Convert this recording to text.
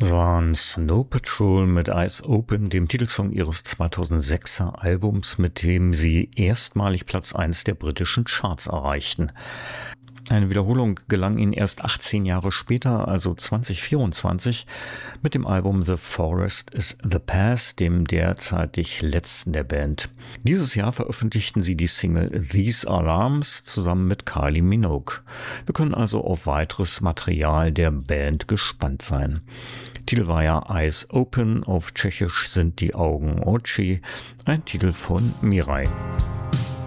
Waren Snow Patrol mit Eyes Open, dem Titelsong ihres 2006er Albums, mit dem sie erstmalig Platz 1 der britischen Charts erreichten. Eine Wiederholung gelang ihnen erst 18 Jahre später, also 2024, mit dem Album The Forest is the Past, dem derzeitig letzten der Band. Dieses Jahr veröffentlichten sie die Single These Alarms zusammen mit Kylie Minogue. Wir können also auf weiteres Material der Band gespannt sein. Titel war ja Eyes Open, auf Tschechisch sind die Augen Oči, ein Titel von Mirai.